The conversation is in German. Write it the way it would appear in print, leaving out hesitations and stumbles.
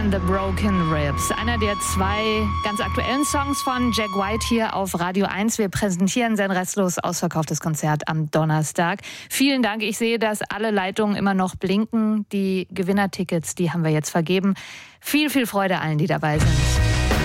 and the Broken Ribs. Einer der 2 ganz aktuellen Songs von Jack White hier auf Radio 1. Wir präsentieren sein restlos ausverkauftes Konzert am Donnerstag. Vielen Dank. Ich sehe, dass alle Leitungen immer noch blinken. Die Gewinnertickets, die haben wir jetzt vergeben. Viel, viel Freude allen, die dabei sind.